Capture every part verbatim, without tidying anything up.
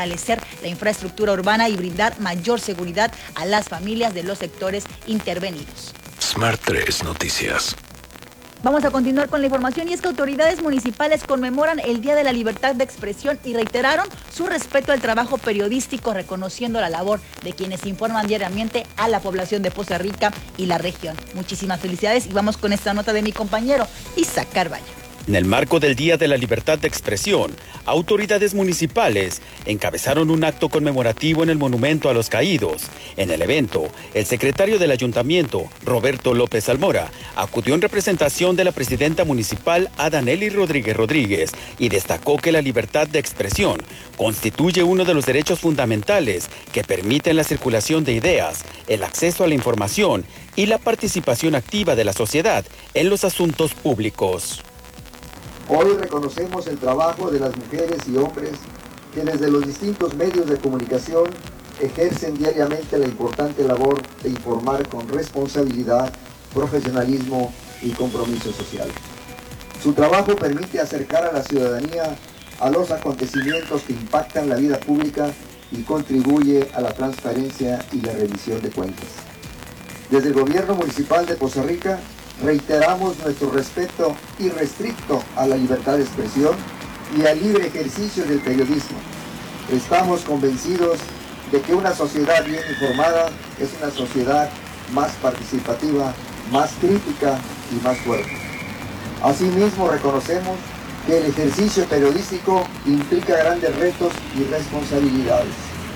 fortalecer la infraestructura urbana y brindar mayor seguridad a las familias de los sectores intervenidos. Smart tres Noticias. Vamos a continuar con la información y es que autoridades municipales conmemoran el Día de la Libertad de Expresión y reiteraron su respeto al trabajo periodístico, reconociendo la labor de quienes informan diariamente a la población de Poza Rica y la región. Muchísimas felicidades y vamos con esta nota de mi compañero Isaac Carballo. En el marco del Día de la Libertad de Expresión, autoridades municipales encabezaron un acto conmemorativo en el Monumento a los Caídos. En el evento, el secretario del Ayuntamiento, Roberto López Almora, acudió en representación de la presidenta municipal, Adaneli Rodríguez Rodríguez, y destacó que la libertad de expresión constituye uno de los derechos fundamentales que permiten la circulación de ideas, el acceso a la información y la participación activa de la sociedad en los asuntos públicos. Hoy reconocemos el trabajo de las mujeres y hombres que desde los distintos medios de comunicación ejercen diariamente la importante labor de informar con responsabilidad, profesionalismo y compromiso social. Su trabajo permite acercar a la ciudadanía a los acontecimientos que impactan la vida pública y contribuye a la transparencia y la rendición de cuentas. Desde el Gobierno Municipal de Poza Rica, reiteramos nuestro respeto irrestricto a la libertad de expresión y al libre ejercicio del periodismo. Estamos convencidos de que una sociedad bien informada es una sociedad más participativa, más crítica y más fuerte. Asimismo, reconocemos que el ejercicio periodístico implica grandes retos y responsabilidades.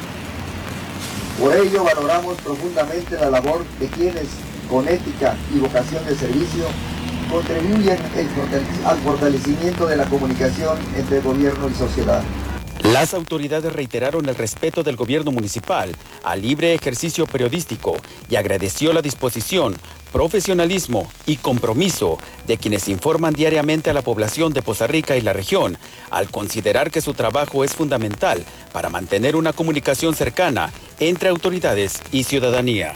Por ello, valoramos profundamente la labor de quienes, con ética y vocación de servicio, contribuyen al fortalecimiento de la comunicación entre gobierno y sociedad. Las autoridades reiteraron el respeto del gobierno municipal al libre ejercicio periodístico y agradeció la disposición, profesionalismo y compromiso de quienes informan diariamente a la población de Poza Rica y la región, al considerar que su trabajo es fundamental para mantener una comunicación cercana entre autoridades y ciudadanía.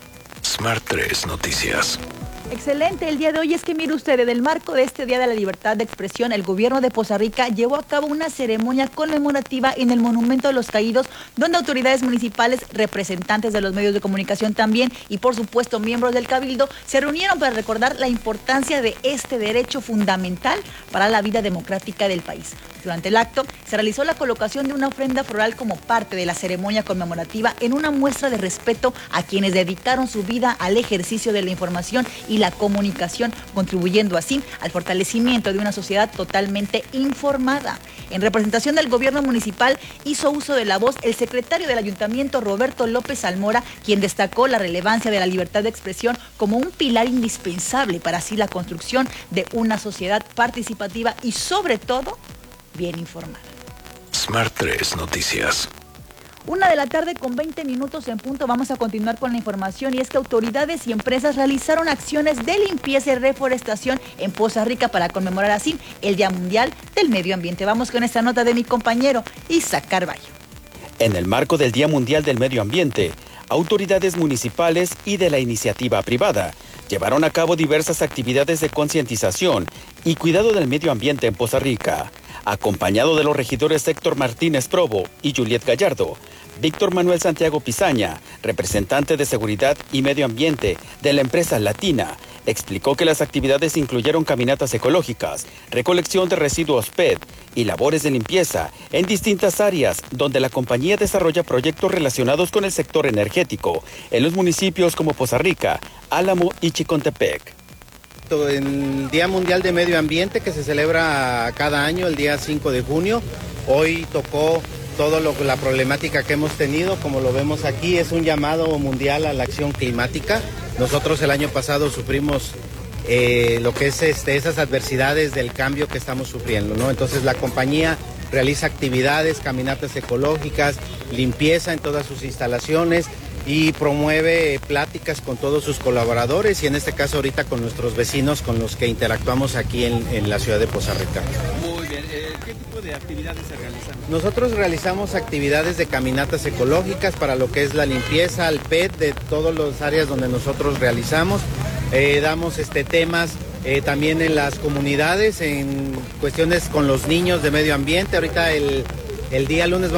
Smart tres Noticias. Excelente el día de hoy. Es que mire usted, en el marco de este Día de la Libertad de Expresión, el gobierno de Poza Rica llevó a cabo una ceremonia conmemorativa en el Monumento a los Caídos, donde autoridades municipales, representantes de los medios de comunicación también y por supuesto miembros del Cabildo se reunieron para recordar la importancia de este derecho fundamental para la vida democrática del país. Durante el acto se realizó la colocación de una ofrenda floral como parte de la ceremonia conmemorativa en una muestra de respeto a quienes dedicaron su vida al ejercicio de la información y la comunicación, contribuyendo así al fortalecimiento de una sociedad totalmente informada. En representación del gobierno municipal hizo uso de la voz el secretario del Ayuntamiento, Roberto López Almora, quien destacó la relevancia de la libertad de expresión como un pilar indispensable para así la construcción de una sociedad participativa y sobre todo bien informada. Smart tres Noticias. Una de la tarde con veinte minutos en punto. Vamos a continuar con la información y es que autoridades y empresas realizaron acciones de limpieza y reforestación en Poza Rica para conmemorar así el Día Mundial del Medio Ambiente. Vamos con esta nota de mi compañero Isaac Carballo. En el marco del Día Mundial del Medio Ambiente, autoridades municipales y de la iniciativa privada llevaron a cabo diversas actividades de concientización y cuidado del medio ambiente en Poza Rica, acompañado de los regidores Héctor Martínez Probo y Juliet Gallardo. Víctor Manuel Santiago Pizaña, representante de Seguridad y Medio Ambiente de la empresa Latina, explicó que las actividades incluyeron caminatas ecológicas, recolección de residuos P E T y labores de limpieza en distintas áreas donde la compañía desarrolla proyectos relacionados con el sector energético en los municipios como Poza Rica, Álamo y Chicontepec. El Día Mundial de Medio Ambiente que se celebra cada año el día cinco de junio, hoy tocó toda la problemática que hemos tenido, como lo vemos aquí, es un llamado mundial a la acción climática. Nosotros el año pasado sufrimos eh, lo que es este, esas adversidades del cambio que estamos sufriendo, ¿no? Entonces la compañía realiza actividades, caminatas ecológicas, limpieza en todas sus instalaciones y promueve pláticas con todos sus colaboradores y en este caso ahorita con nuestros vecinos con los que interactuamos aquí en, en la ciudad de Poza Rica. Muy bien, eh, ¿qué tipo de actividades se realizan? Nosotros realizamos actividades de caminatas ecológicas para lo que es la limpieza, el P E T, de todas las áreas donde nosotros realizamos. Eh, damos este, temas eh, también en las comunidades, en cuestiones con los niños de medio ambiente. Ahorita el, el día lunes